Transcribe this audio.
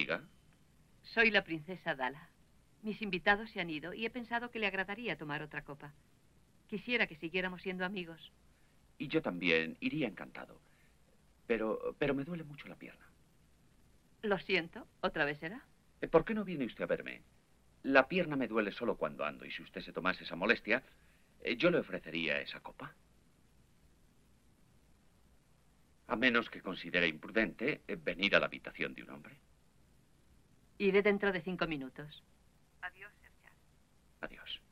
Diga. Soy la princesa Dala. Mis invitados se han ido y he pensado que le agradaría tomar otra copa. Quisiera que siguiéramos siendo amigos. Y yo también iría encantado. Pero me duele mucho la pierna. Lo siento, ¿otra vez será? ¿Por qué no viene usted a verme? La pierna me duele solo cuando ando, y si usted se tomase esa molestia, yo le ofrecería esa copa. A menos que considere imprudente venir a la habitación de un hombre. Iré dentro de 5 minutos. Adiós, Sergio. Adiós.